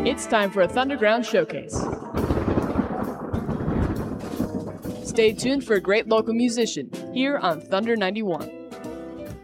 It's time for a Thunderground showcase. Stay tuned for a great local musician here on Thunder 91.